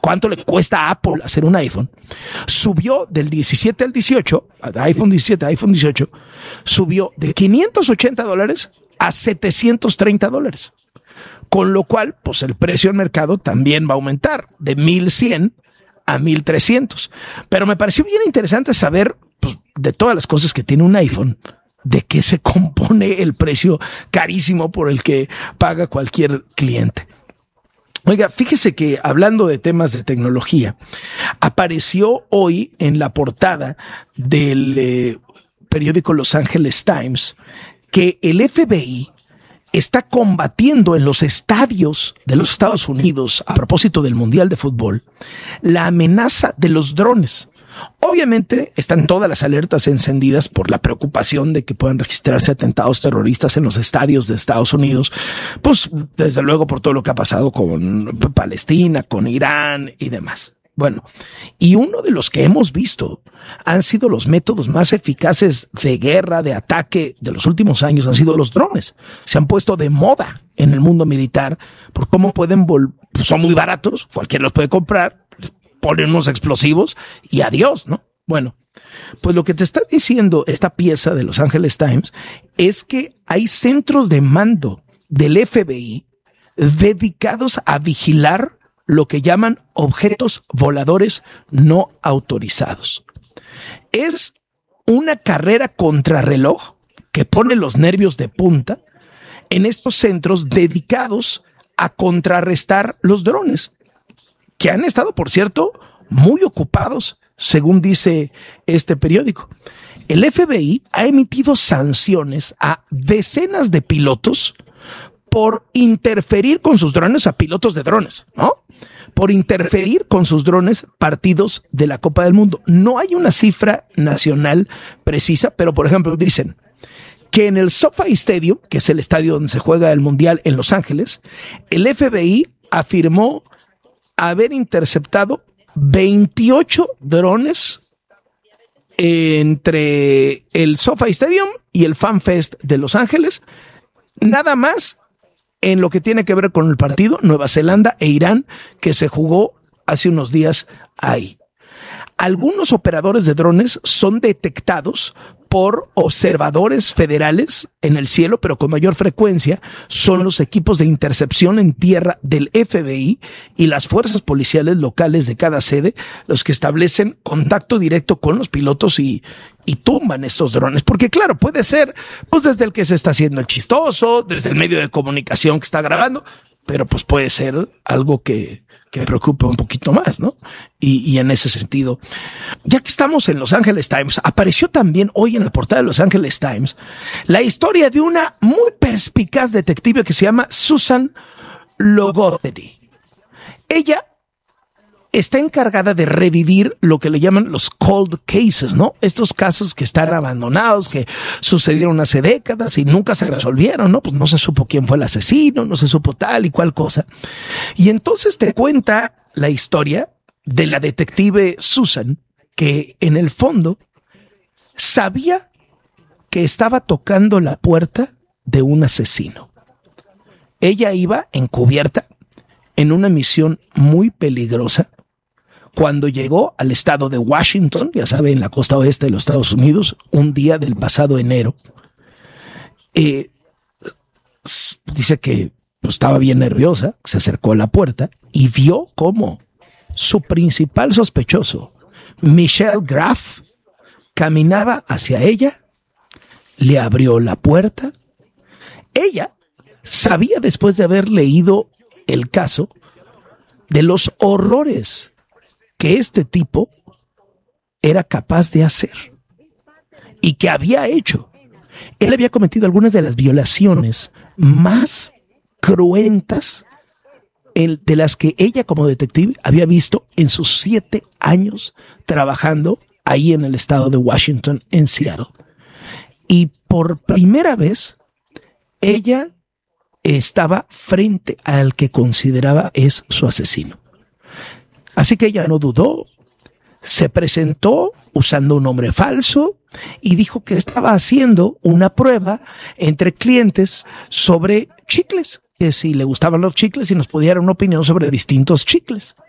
cuánto le cuesta a Apple hacer un iPhone, subió del 17 al 18, iPhone 17 a iPhone 18, subió de $580 a $730. Con lo cual, pues el precio del mercado también va a aumentar de 1,100 a 1,300. Pero me pareció bien interesante saber, pues, de todas las cosas que tiene un iPhone, de qué se compone el precio carísimo por el que paga cualquier cliente. Oiga, fíjese que hablando de temas de tecnología, apareció hoy en la portada del periódico Los Angeles Times que el FBI está combatiendo en los estadios de los Estados Unidos, a propósito del Mundial de Fútbol, la amenaza de los drones. Obviamente están todas las alertas encendidas por la preocupación de que puedan registrarse atentados terroristas en los estadios de Estados Unidos, pues desde luego por todo lo que ha pasado con Palestina, con Irán y demás. Bueno, y uno de los que hemos visto han sido los métodos más eficaces de guerra, de ataque de los últimos años, han sido los drones. Se han puesto de moda en el mundo militar por cómo pueden son muy baratos, cualquiera los puede comprar, les ponen unos explosivos y adiós, ¿no? Bueno, pues lo que te está diciendo esta pieza de Los Angeles Times es que hay centros de mando del FBI dedicados a vigilar lo que llaman objetos voladores no autorizados. Es una carrera contrarreloj que pone los nervios de punta en estos centros dedicados a contrarrestar los drones, que han estado, por cierto, muy ocupados, según dice este periódico. El FBI ha emitido sanciones a decenas de pilotos por interferir con sus drones, a pilotos de drones, ¿no? Por interferir con sus drones partidos de la Copa del Mundo. No hay una cifra nacional precisa, pero por ejemplo dicen que en el SoFi Stadium, que es el estadio donde se juega el Mundial en Los Ángeles, el FBI afirmó haber interceptado 28 drones entre el SoFi Stadium y el Fan Fest de Los Ángeles, nada más en lo que tiene que ver con el partido Nueva Zelanda e Irán, que se jugó hace unos días ahí. Algunos operadores de drones son detectados por observadores federales en el cielo, pero con mayor frecuencia son los equipos de intercepción en tierra del FBI y las fuerzas policiales locales de cada sede los que establecen contacto directo con los pilotos y tumban estos drones. Porque claro, puede ser pues desde el que se está haciendo el chistoso, desde el medio de comunicación que está grabando, pero pues puede ser algo que preocupe un poquito más, ¿no? Y en ese sentido, ya que estamos en Los Angeles Times, apareció también hoy en la portada de Los Angeles Times la historia de una muy perspicaz detective que se llama Susan Logothery. Ella está encargada de revivir lo que le llaman los cold cases, ¿no? Estos casos que están abandonados, que sucedieron hace décadas y nunca se resolvieron, ¿no? Pues no se supo quién fue el asesino, no se supo tal y cual cosa. Y entonces te cuenta la historia de la detective Susan, que en el fondo sabía que estaba tocando la puerta de un asesino. Ella iba encubierta en una misión muy peligrosa cuando llegó al estado de Washington, ya sabe, en la costa oeste de los Estados Unidos, un día del pasado enero. Dice que pues, estaba bien nerviosa, se acercó a la puerta y vio cómo su principal sospechoso, Michelle Graff, caminaba hacia ella, le abrió la puerta. Ella sabía, después de haber leído el caso, de los horrores que este tipo era capaz de hacer y que había hecho. Él había cometido algunas de las violaciones más cruentas de las que ella como detective había visto en sus 7 años trabajando ahí en el estado de Washington, en Seattle. Y por primera vez, ella estaba frente al que consideraba es su asesino. Así que ella no dudó, se presentó usando un nombre falso y dijo que estaba haciendo una prueba entre clientes sobre chicles, que si le gustaban los chicles y nos podía dar una opinión sobre distintos chicles.